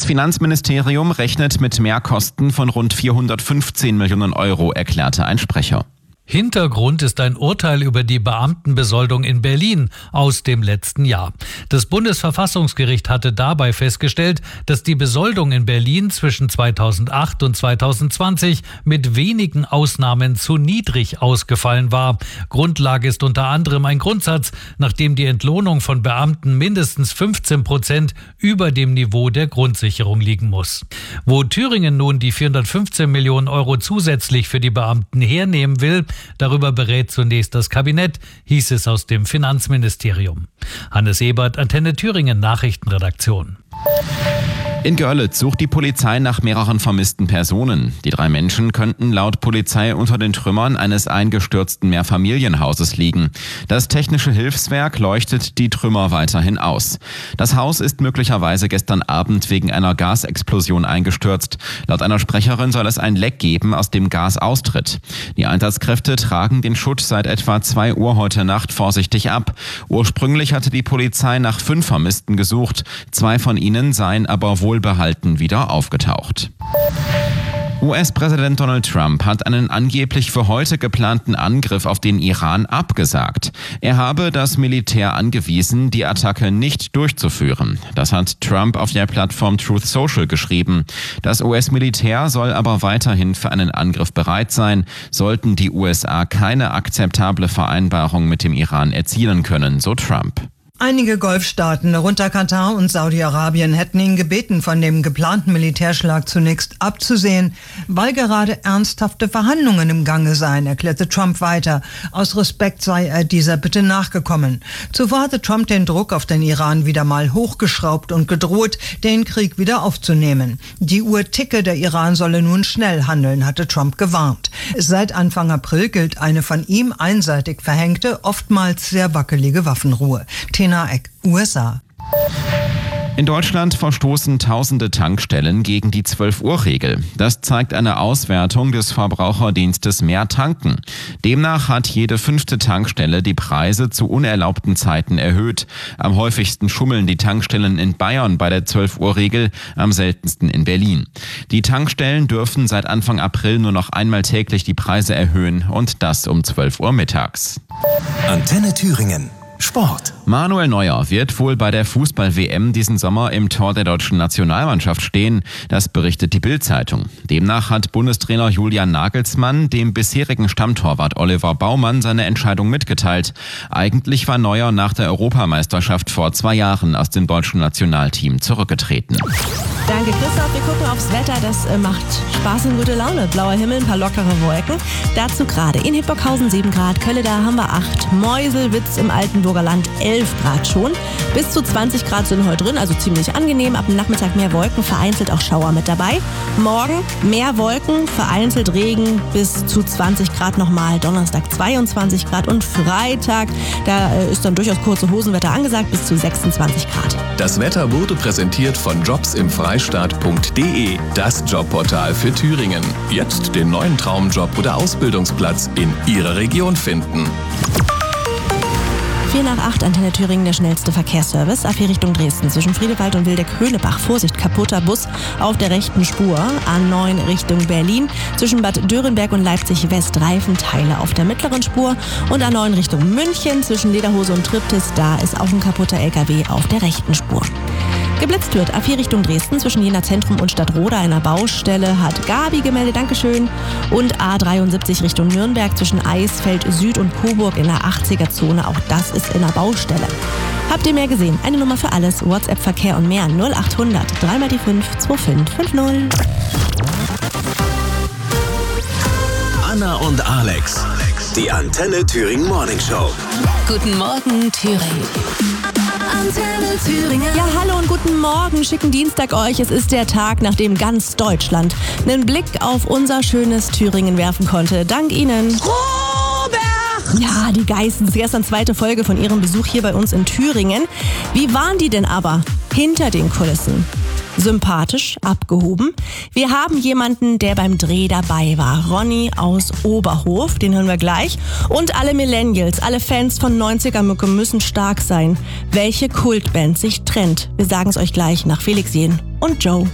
Finanzministerium rechnet mit Mehrkosten von rund 415 Millionen Euro, erklärte ein Sprecher. Hintergrund ist ein Urteil über die Beamtenbesoldung in Berlin aus dem letzten Jahr. Das Bundesverfassungsgericht hatte dabei festgestellt, dass die Besoldung in Berlin zwischen 2008 und 2020 mit wenigen Ausnahmen zu niedrig ausgefallen war. Grundlage ist unter anderem ein Grundsatz, nachdem die Entlohnung von Beamten mindestens 15% über dem Niveau der Grundsicherung liegen muss. Wo Thüringen nun die 415 Millionen Euro zusätzlich für die Beamten hernehmen will, darüber berät zunächst das Kabinett, hieß es aus dem Finanzministerium. Hannes Ebert, Antenne Thüringen Nachrichtenredaktion. In Görlitz sucht die Polizei nach mehreren vermissten Personen. Die 3 Menschen könnten laut Polizei unter den Trümmern eines eingestürzten Mehrfamilienhauses liegen. Das technische Hilfswerk leuchtet die Trümmer weiterhin aus. Das Haus ist möglicherweise gestern Abend wegen einer Gasexplosion eingestürzt. Laut einer Sprecherin soll es ein Leck geben, aus dem Gas austritt. Die Einsatzkräfte tragen den Schutt seit etwa 2 Uhr heute Nacht vorsichtig ab. Ursprünglich hatte die Polizei nach 5 Vermissten gesucht. 2 von ihnen seien aber wohlbehalten wieder aufgetaucht. US-Präsident Donald Trump hat einen angeblich für heute geplanten Angriff auf den Iran abgesagt. Er habe das Militär angewiesen, die Attacke nicht durchzuführen. Das hat Trump auf der Plattform Truth Social geschrieben. Das US-Militär soll aber weiterhin für einen Angriff bereit sein, sollten die USA keine akzeptable Vereinbarung mit dem Iran erzielen können, so Trump. Einige Golfstaaten, darunter Katar und Saudi-Arabien, hätten ihn gebeten, von dem geplanten Militärschlag zunächst abzusehen, weil gerade ernsthafte Verhandlungen im Gange seien, erklärte Trump weiter. Aus Respekt sei er dieser Bitte nachgekommen. Zuvor hatte Trump den Druck auf den Iran wieder mal hochgeschraubt und gedroht, den Krieg wieder aufzunehmen. Die Uhr ticke, der Iran solle nun schnell handeln, hatte Trump gewarnt. Seit Anfang April gilt eine von ihm einseitig verhängte, oftmals sehr wackelige Waffenruhe. Tena Eck, USA. In Deutschland verstoßen tausende Tankstellen gegen die 12-Uhr-Regel. Das zeigt eine Auswertung des Verbraucherdienstes Mehr Tanken. Demnach hat jede 5. Tankstelle die Preise zu unerlaubten Zeiten erhöht. Am häufigsten schummeln die Tankstellen in Bayern bei der 12-Uhr-Regel, am seltensten in Berlin. Die Tankstellen dürfen seit Anfang April nur noch einmal täglich die Preise erhöhen und das um 12 Uhr mittags. Antenne Thüringen. Sport. Manuel Neuer wird wohl bei der Fußball-WM diesen Sommer im Tor der deutschen Nationalmannschaft stehen. Das berichtet die Bild-Zeitung. Demnach hat Bundestrainer Julian Nagelsmann dem bisherigen Stammtorwart Oliver Baumann seine Entscheidung mitgeteilt. Eigentlich war Neuer nach der Europameisterschaft vor 2 Jahren aus dem deutschen Nationalteam zurückgetreten. Danke, Christoph. Wir gucken aufs Wetter. Das macht Spaß und gute Laune. Blauer Himmel, ein paar lockere Wolken. Dazu gerade in Hildburghausen 7 Grad, Kölle da haben wir 8, Meuselwitz im Altenburger Land 11 Grad schon. Bis zu 20 Grad sind heute drin, also ziemlich angenehm. Ab dem Nachmittag mehr Wolken, vereinzelt auch Schauer mit dabei. Morgen mehr Wolken, vereinzelt Regen, bis zu 20 Grad nochmal. Donnerstag 22 Grad und Freitag, da ist dann durchaus kurze Hosenwetter angesagt, bis zu 26 Grad. Das Wetter wurde präsentiert von jobsimfreistaat.de, das Jobportal für Thüringen. Jetzt den neuen Traumjob oder Ausbildungsplatz in Ihrer Region finden. 4 nach 8, Antenne Thüringen, der schnellste Verkehrsservice. A4 Richtung Dresden zwischen Friedewald und Wildeck-Höhnebach. Vorsicht, kaputter Bus auf der rechten Spur. A9 Richtung Berlin zwischen Bad Dörenberg und Leipzig-West. Reifenteile auf der mittleren Spur. Und A9 Richtung München zwischen Lederhose und Triptis. Da ist auch ein kaputter LKW auf der rechten Spur. Geblitzt wird A4 Richtung Dresden zwischen Jena Zentrum und Stadtroda einer Baustelle, hat Gabi gemeldet, Dankeschön. Und A73 Richtung Nürnberg zwischen Eisfeld Süd und Coburg in der 80er-Zone, auch das ist in der Baustelle. Habt ihr mehr gesehen? Eine Nummer für alles, WhatsApp, Verkehr und mehr 0800 3 mal die 5 2550. Anna und Alex, die Antenne Thüringen Morning Show. Guten Morgen, Thüringen. Antenne Thüringen. Ja, hallo und guten Morgen. Schicken Dienstag euch. Es ist der Tag, nachdem ganz Deutschland einen Blick auf unser schönes Thüringen werfen konnte. Dank Ihnen. Robert! Ja, die Geissens. Gestern 2. Folge von ihrem Besuch hier bei uns in Thüringen. Wie waren die denn aber hinter den Kulissen? Sympathisch, abgehoben. Wir haben jemanden, der beim Dreh dabei war. Ronny aus Oberhof, den hören wir gleich. Und alle Millennials, alle Fans von 90er-Mucke müssen stark sein. Welche Kultband sich trennt? Wir sagen es euch gleich nach Felix Jähn und Joe.